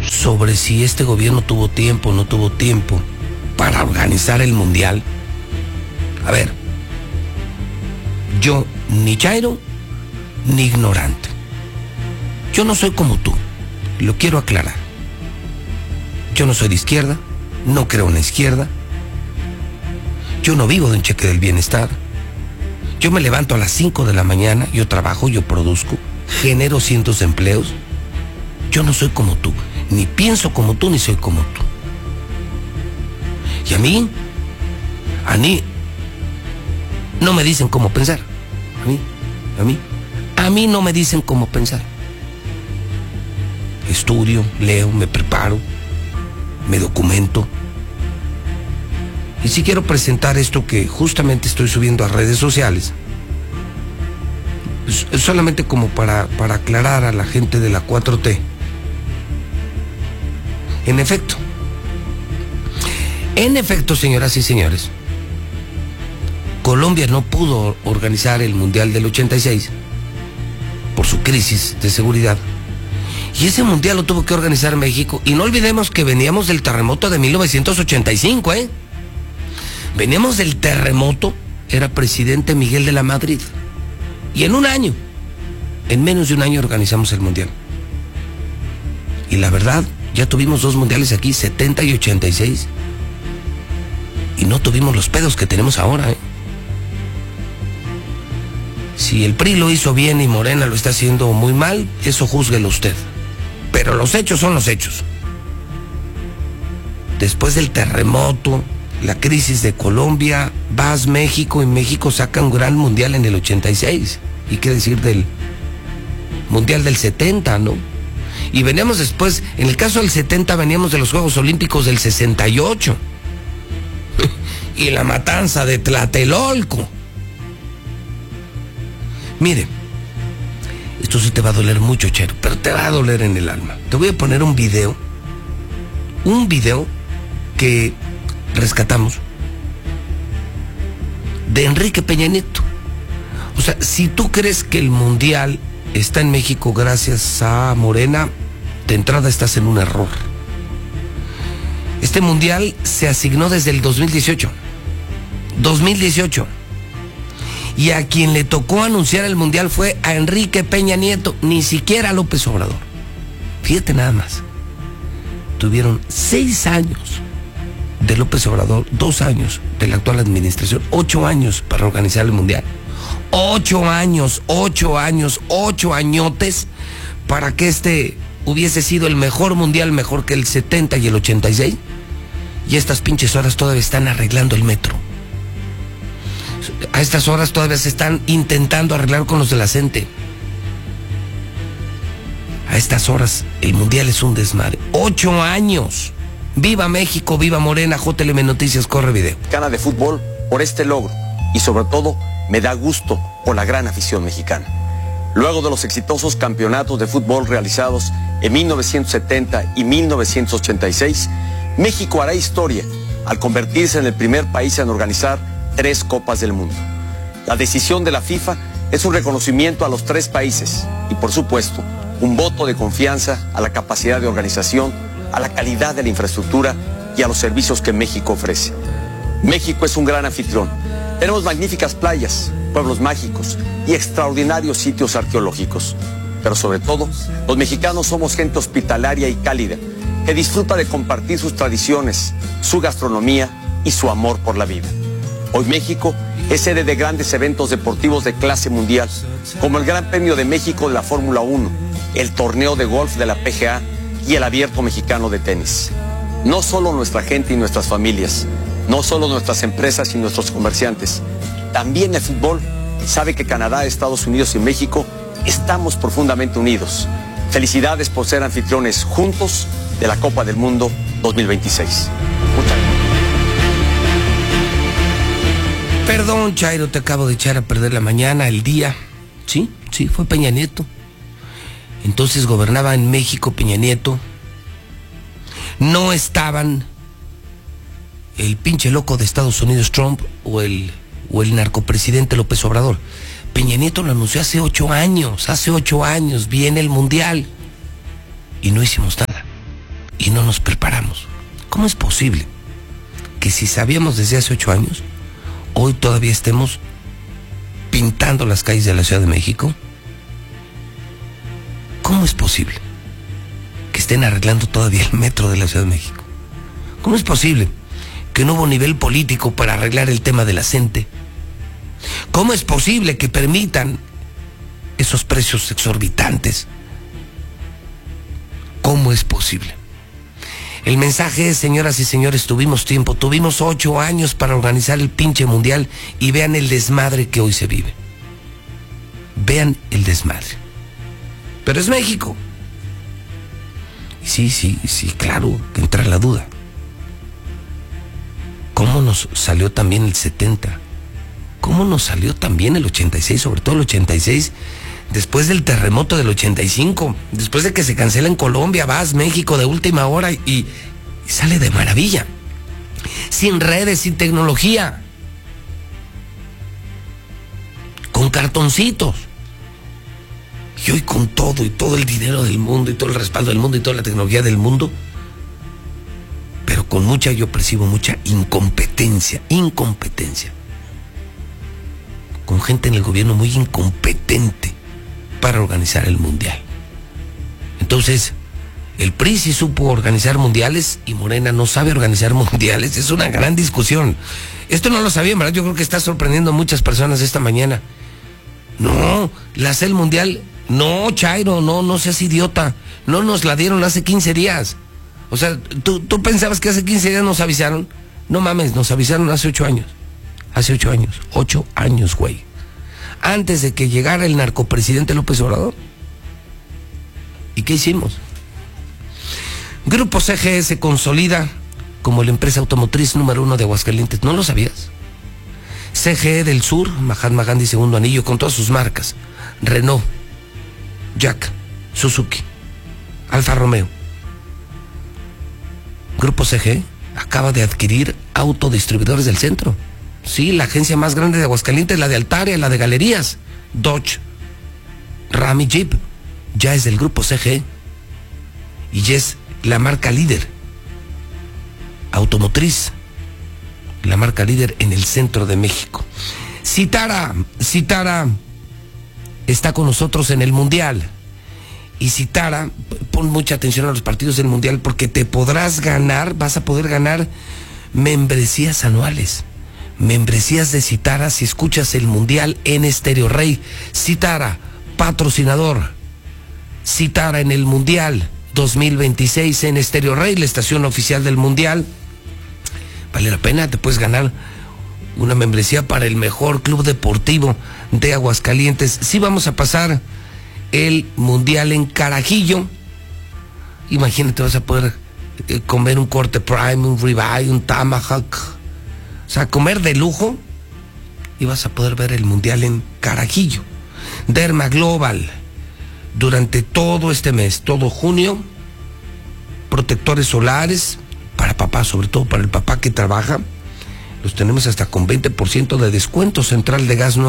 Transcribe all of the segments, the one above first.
sobre si este gobierno tuvo tiempo o no tuvo tiempo para organizar el mundial. A ver, yo ni chairo ni ignorante. Yo no soy como tú, lo quiero aclarar. Yo no soy de izquierda, no creo en la izquierda. Yo no vivo de un cheque del bienestar. Yo me levanto a las 5 de la mañana, yo trabajo, yo produzco, genero cientos de empleos. Yo no soy como tú, ni pienso como tú, ni soy como tú. Y a mí no me dicen cómo pensar. A mí no me dicen cómo pensar. Estudio, leo, me preparo, me documento. Y si quiero presentar esto que justamente estoy subiendo a redes sociales, es solamente como para aclarar a la gente de la 4T. En efecto, señoras y señores, Colombia no pudo organizar el Mundial del 86 por su crisis de seguridad. Y ese mundial lo tuvo que organizar México. Y no olvidemos que veníamos del terremoto de 1985, ¿eh? Veníamos del terremoto, era presidente Miguel de la Madrid. Y en menos de un año organizamos el mundial. Y la verdad, ya tuvimos 2 mundiales aquí, 70 y 86. Y no tuvimos los pedos que tenemos ahora, ¿eh? Si el PRI lo hizo bien y Morena lo está haciendo muy mal, eso júzguelo usted. Pero los hechos son los hechos. Después del terremoto, la crisis de Colombia, vas México y México saca un gran mundial en el 86. ¿Y qué decir del mundial del 70, no? Y veníamos después, en el caso del 70 veníamos de los Juegos Olímpicos del 68. Y la matanza de Tlatelolco. Mire, esto sí te va a doler mucho, Chero, pero te va a doler en el alma. Te voy a poner un video que rescatamos de Enrique Peña Nieto. O sea, si tú crees que el mundial está en México gracias a Morena, de entrada estás en un error. Este mundial se asignó desde el 2018. Y a quien le tocó anunciar el mundial fue a Enrique Peña Nieto, ni siquiera a López Obrador. Fíjate nada más. Tuvieron 6 años de López Obrador, 2 años de la actual administración, 8 años para organizar el mundial. 8 años, 8 añotes para que este hubiese sido el mejor mundial, mejor que el 70 y el 86. Y a estas pinches horas todavía están arreglando el metro. A estas horas todavía se están intentando arreglar con los de la CENTE. A estas horas el mundial es un desmadre. 8 años. ¡Viva México! ¡Viva Morena! JLM Noticias, corre video. Mexicana de fútbol por este logro y sobre todo me da gusto por la gran afición mexicana. Luego de los exitosos campeonatos de fútbol realizados en 1970 y 1986, México hará historia al convertirse en el primer país en organizar 3 Copas del Mundo. La decisión de la FIFA es un reconocimiento a los 3 países y, por supuesto, un voto de confianza a la capacidad de organización, a la calidad de la infraestructura y a los servicios que México ofrece. México es un gran anfitrión. Tenemos magníficas playas, pueblos mágicos y extraordinarios sitios arqueológicos. Pero sobre todo, los mexicanos somos gente hospitalaria y cálida, que disfruta de compartir sus tradiciones, su gastronomía y su amor por la vida. Hoy México es sede de grandes eventos deportivos de clase mundial, como el Gran Premio de México de la Fórmula 1, el torneo de golf de la PGA y el Abierto Mexicano de tenis. No solo nuestra gente y nuestras familias, no solo nuestras empresas y nuestros comerciantes, también el fútbol sabe que Canadá, Estados Unidos y México estamos profundamente unidos. Felicidades por ser anfitriones juntos de la Copa del Mundo 2026. Muchas gracias. Perdón, Chairo, te acabo de echar a perder la mañana, el día. Sí, fue Peña Nieto. Entonces gobernaba en México Peña Nieto. No estaban el pinche loco de Estados Unidos, Trump, o el narcopresidente López Obrador. Peña Nieto lo anunció hace 8 años. Hace 8 años viene el mundial. Y no hicimos nada. y no nos preparamos. ¿Cómo es posible que si sabíamos desde hace 8 años, hoy todavía estemos pintando las calles de la Ciudad de México? ¿Cómo es posible que estén arreglando todavía el metro de la Ciudad de México? ¿Cómo es posible que no hubo nivel político para arreglar el tema de la CENTE? ¿Cómo es posible que permitan esos precios exorbitantes? ¿Cómo es posible? El mensaje es, señoras y señores, tuvimos tiempo, tuvimos 8 años para organizar el pinche mundial y vean el desmadre que hoy se vive. Vean el desmadre. Pero es México. Sí, claro, que entra la duda. ¿Cómo nos salió también el 70? ¿Cómo nos salió también el 86? Sobre todo el 86, después del terremoto del 85, después de que se cancela en Colombia, vas México de última hora y sale de maravilla. Sin redes, sin tecnología. Con cartoncitos. Y hoy con todo, y todo el dinero del mundo, y todo el respaldo del mundo, y toda la tecnología del mundo, pero con mucha, yo percibo mucha incompetencia. Con gente en el gobierno muy incompetente para organizar el mundial. Entonces, el PRI sí supo organizar mundiales y Morena no sabe organizar mundiales. Es una gran discusión. Esto no lo sabían, ¿verdad? Yo creo que está sorprendiendo a muchas personas esta mañana. No, el mundial, no, Chairo, no seas idiota. No nos la dieron hace 15 días. O sea, ¿tú pensabas que hace 15 días nos avisaron? No mames, nos avisaron hace 8 años. Hace 8 años. 8 años, güey. Antes de que llegara el narcopresidente López Obrador. ¿Y qué hicimos? Grupo CGE se consolida como la empresa automotriz número 1 de Aguascalientes. ¿No lo sabías? CGE del Sur, Mahatma Gandhi segundo anillo, con todas sus marcas. Renault, Jack, Suzuki, Alfa Romeo. Grupo CGE acaba de adquirir Autodistribuidores del Centro. Sí, la agencia más grande de Aguascalientes, la de Altaria, la de Galerías. Dodge, Ram y Jeep, ya es del Grupo CGE. Y ya es la marca líder automotriz, la marca líder en el centro de México. Citara está con nosotros en el Mundial. Y Citara, pon mucha atención a los partidos del Mundial porque vas a poder ganar membresías anuales. Membresías de Citara si escuchas el Mundial en Estéreo Rey. Citara, patrocinador. Citara en el Mundial 2026 en Estéreo Rey, la estación oficial del Mundial. Vale la pena, te puedes ganar una membresía para el mejor club deportivo de Aguascalientes. Sí, vamos a pasar el Mundial en Carajillo. Imagínate, vas a poder comer un corte prime, un ribeye, un tomahawk. O sea, comer de lujo y vas a poder ver el Mundial en Carajillo. Derma Global, durante todo este mes, todo junio, protectores solares para papá, sobre todo para el papá que trabaja. Los tenemos hasta con 20% de descuento. Central de Gas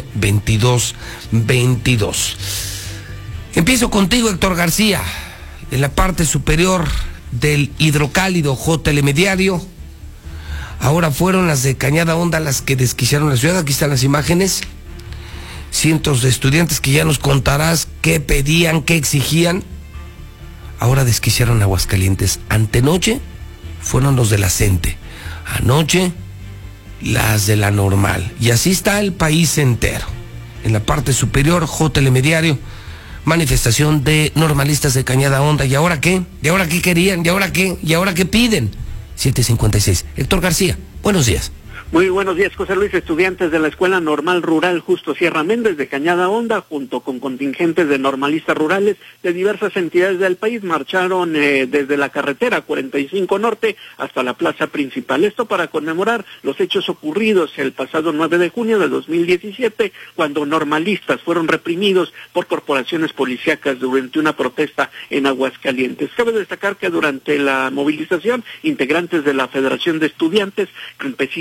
912-2222. Empiezo contigo, Héctor García, en la parte superior del hidrocálido J. Telediario. Ahora fueron las de Cañada Honda las que desquiciaron la ciudad. Aquí están las imágenes. Cientos de estudiantes que ya nos contarás qué pedían, qué exigían. Ahora desquiciaron Aguascalientes. Antenoche fueron los de la CENTE. Anoche las de la Normal. Y así está el país entero. En la parte superior, J. Telediario, manifestación de normalistas de Cañada Honda. ¿Y ahora qué? ¿Y ahora qué querían? ¿Y ahora qué? ¿Y ahora qué piden? 7:56. Héctor García, buenos días. Muy buenos días, José Luis. Estudiantes de la Escuela Normal Rural Justo Sierra Méndez de Cañada Honda, junto con contingentes de normalistas rurales de diversas entidades del país, marcharon desde la carretera 45 Norte hasta la plaza principal. Esto para conmemorar los hechos ocurridos el pasado 9 de junio de 2017, cuando normalistas fueron reprimidos por corporaciones policíacas durante una protesta en Aguascalientes. Cabe destacar que durante la movilización, integrantes de la Federación de Estudiantes, Campesinos Socialistas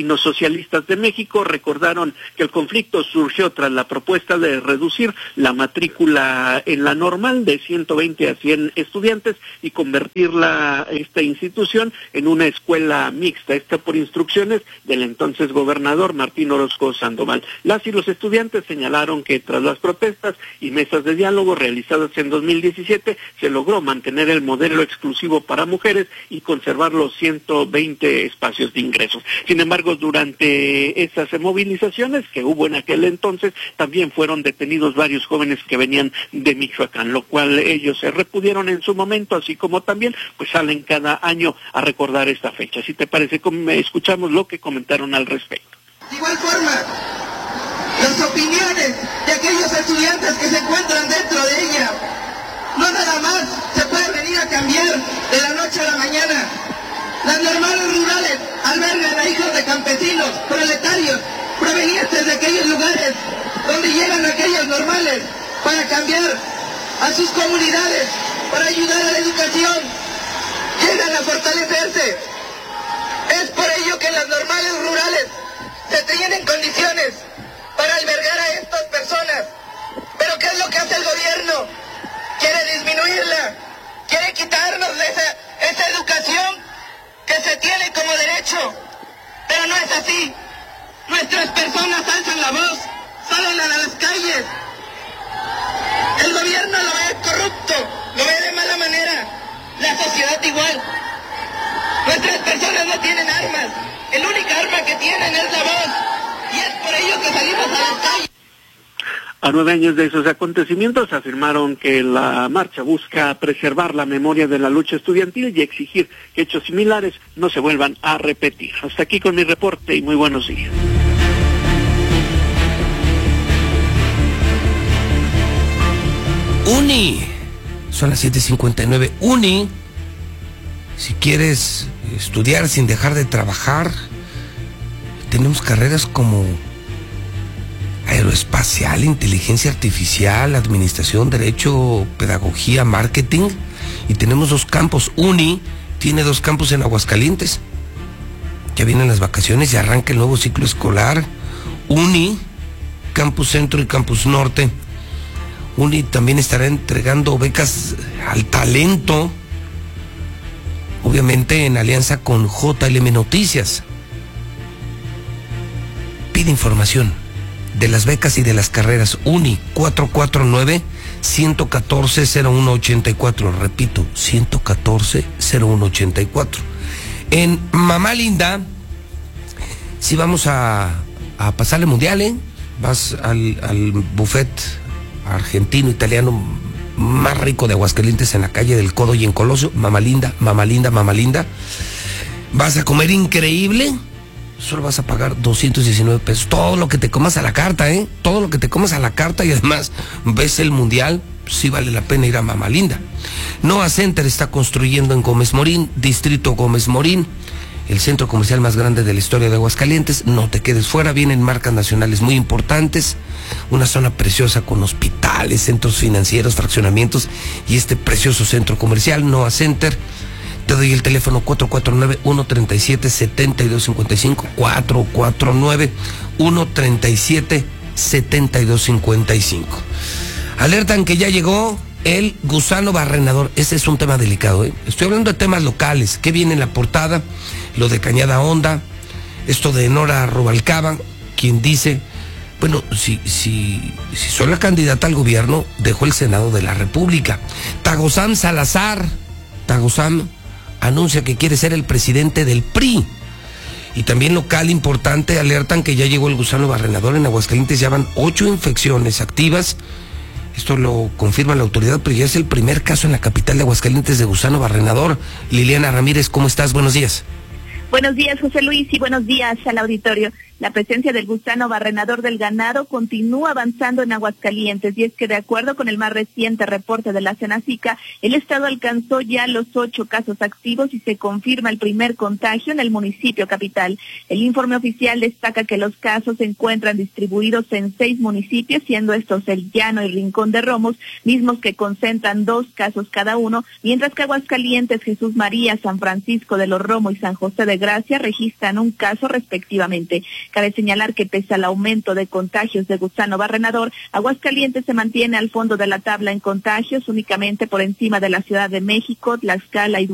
Socialistas de México recordaron que el conflicto surgió tras la propuesta de reducir la matrícula en la normal de 120 a 100 estudiantes y convertir esta institución en una escuela mixta, por instrucciones del entonces gobernador Martín Orozco Sandoval. Las y los estudiantes señalaron que tras las protestas y mesas de diálogo realizadas en 2017 se logró mantener el modelo exclusivo para mujeres y conservar los 120 espacios de ingresos. Sin embargo, durante esas movilizaciones que hubo en aquel entonces, también fueron detenidos varios jóvenes que venían de Michoacán, lo cual ellos se repudieron en su momento, así como también pues salen cada año a recordar esta fecha. Si te parece, escuchamos lo que comentaron al respecto. De igual forma, las opiniones de aquellos estudiantes que se encuentran dentro de ella, no nada más se puede venir a cambiar de la noche a la mañana. Las normales rurales albergan a hijos de campesinos, proletarios, provenientes de aquellos lugares donde llegan aquellas normales para cambiar a sus comunidades, para ayudar a la educación, llegan a fortalecerse. Es por ello que las normales rurales se tienen condiciones para albergar a estas personas. Pero ¿qué es lo que hace el gobierno? Quiere disminuirla, quiere quitarnos esa educación que se tiene como derecho. Pero no es así. Nuestras personas alzan la voz, salen a las calles. El gobierno lo ve corrupto, lo ve de mala manera. La sociedad igual. Nuestras personas no tienen armas. El único arma que tienen es la voz. Y es por ello que salimos a las calles. A 9 años de esos acontecimientos afirmaron que la marcha busca preservar la memoria de la lucha estudiantil y exigir que hechos similares no se vuelvan a repetir. Hasta aquí con mi reporte y muy buenos días. UNI, son las 7:59. UNI, si quieres estudiar sin dejar de trabajar, tenemos carreras como aeroespacial, inteligencia artificial, administración, derecho, pedagogía, marketing, y tenemos 2 campos. UNI tiene 2 campos en Aguascalientes. Ya vienen las vacaciones y arranca el nuevo ciclo escolar. UNI, Campus Centro y Campus Norte. UNI también estará entregando becas al talento, obviamente en alianza con JLM Noticias. Pide información de las becas y de las carreras. UNI 449-114-0184. Repito, 114-0184. En Mamá Linda, si vamos a pasarle mundial, vas al buffet argentino, italiano más rico de Aguascalientes, en la calle del Codo y en Colosio. Mamá Linda, Mamá Linda, Mamá Linda. Vas a comer increíble. Solo vas a pagar 219 pesos. Todo lo que te comas a la carta, todo lo que te comas a la carta, y además ves el mundial. Sí vale la pena ir a Mamá Linda. Noa Center está construyendo en Gómez Morín, Distrito Gómez Morín, el centro comercial más grande de la historia de Aguascalientes. No te quedes fuera, vienen marcas nacionales muy importantes, una zona preciosa con hospitales, centros financieros, fraccionamientos y este precioso centro comercial. Noa Center. Te doy el teléfono 449-137-7255, 449-137-7255. Alertan que ya llegó el gusano barrenador. Ese es un tema delicado, Estoy hablando de temas locales. ¿Qué viene en la portada? Lo de Cañada Honda, esto de Nora Rubalcaba, quien dice, bueno, si soy la candidata al gobierno, dejo el Senado de la República. Tagozam Salazar, Tagozam anuncia que quiere ser el presidente del PRI. Y también local importante, alertan que ya llegó el gusano barrenador en Aguascalientes. Ya van 8 infecciones activas. Esto lo confirma la autoridad, pero ya es el primer caso en la capital de Aguascalientes de gusano barrenador. Liliana Ramírez, ¿cómo estás? Buenos días. Buenos días, José Luis, y buenos días al auditorio. La presencia del gusano barrenador del ganado continúa avanzando en Aguascalientes, y es que de acuerdo con el más reciente reporte de la Senacica, el estado alcanzó ya los 8 casos activos y se confirma el primer contagio en el municipio capital. El informe oficial destaca que los casos se encuentran distribuidos en 6 municipios, siendo estos El Llano y Rincón de Romos, mismos que concentran 2 casos cada uno, mientras que Aguascalientes, Jesús María, San Francisco de los Romos y San José de Gracia registran un caso respectivamente. Cabe señalar que pese al aumento de contagios de gusano barrenador, Aguascalientes se mantiene al fondo de la tabla en contagios, únicamente por encima de la Ciudad de México, Tlaxcala y